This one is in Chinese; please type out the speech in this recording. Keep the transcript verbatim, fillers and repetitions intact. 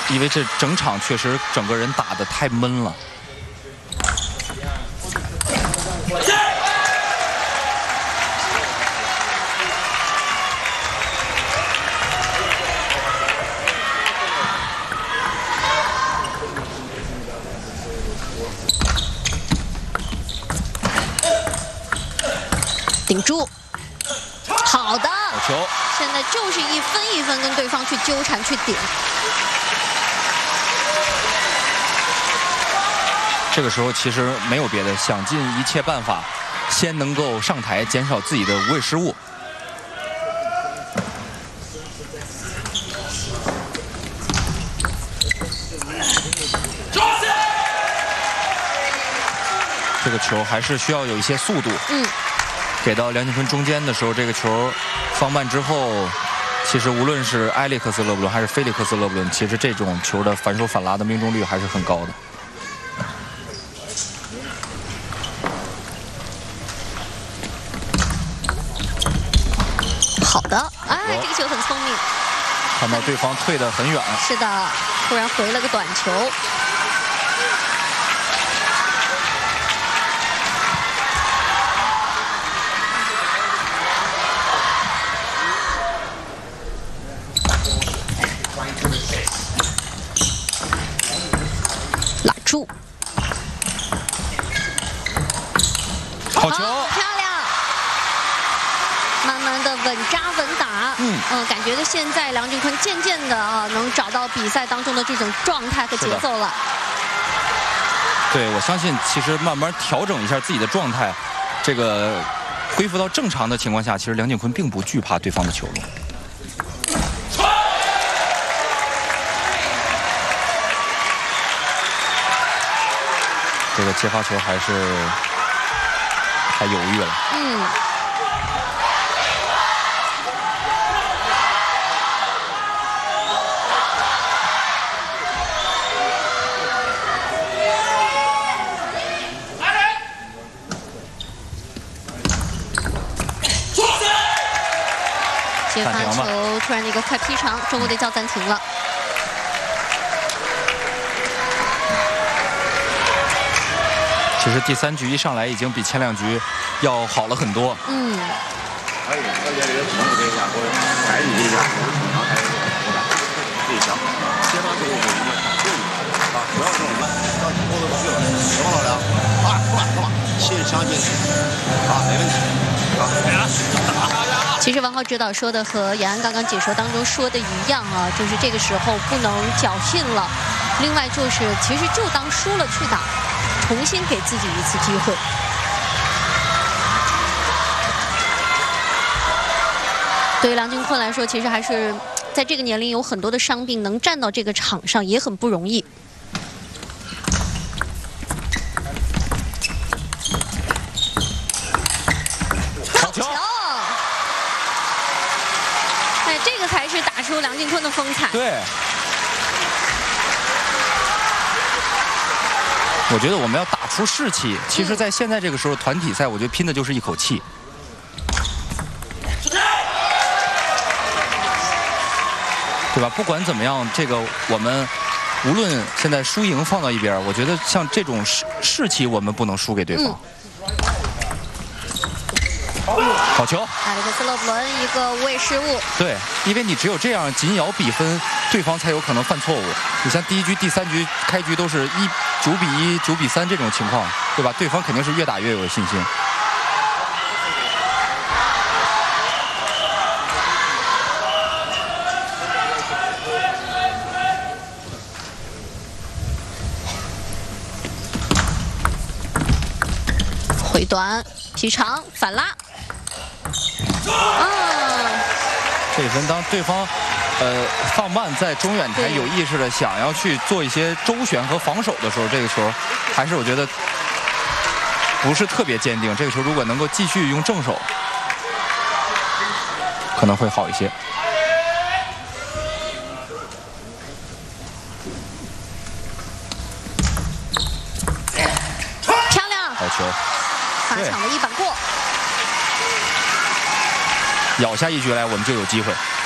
因为这整场确实整个人打得太闷了。 顶住，好的， 好球！ 现在就是一分一分跟对方去纠缠去顶。 这个时候其实没有别的，想尽一切办法，先能够上台，减少自己的无谓失误。这个球还是需要有一些速度。 嗯。 给到梁靖昆中间的时候，这个球放慢之后，其实无论是埃利克斯·勒布伦还是菲利克斯·勒布伦，其实这种球的反手反拉的命中率还是很高的。 好的，哎，这个球很聪明。 看到对方退得很远。 是的，突然回了个短球。拉住， 好球， 哦、漂亮！慢慢的稳扎稳打，嗯嗯、呃，感觉的现在梁靖昆渐渐的啊，能找到比赛当中的这种状态和节奏了。 对，我相信其实慢慢调整一下自己的状态，这个恢复到正常的情况下，其实梁靖昆并不惧怕对方的球路。这个接发球还是太犹豫了。 嗯。接发球突然的一个快劈长，中国队叫暂停了。 其实第三局一上来已经比前两局要好了很多。嗯。 其实王浩指导说的和严安刚刚解说当中说的一样啊，就是这个时候不能侥幸了。另外就是，其实就当输了去打。重新给自己一次机会。对于梁靖昆来说，其实还是在这个年龄有很多的伤病，能站到这个场上也很不容易。好球！哎，这个才是打出梁靖昆的风采。 对。我觉得我们要打出士气。其实，在现在这个时候，团体赛，我觉得拼的就是一口气。对吧？不管怎么样，这个我们无论现在输赢放到一边，我觉得像这种士士气，我们不能输给对方。嗯、好球！ 埃里克斯·勒布伦一个无谓失误。 对，因为你只有这样紧咬比分，对方才有可能犯错误。你像第一局、第三局开局都是一九比一、九比三这种情况，对吧？对方肯定是越打越有信心。 回短劈长反拉。啊！ 这一分当对方呃放慢，在中远台有意识的想要去做一些周旋和防守的时候，这个球还是我觉得不是特别坚定。这个球如果能够继续用正手，可能会好一些。 漂亮！ 好球！ 罚抢的一板过。 咬下一局来，我们就有机会。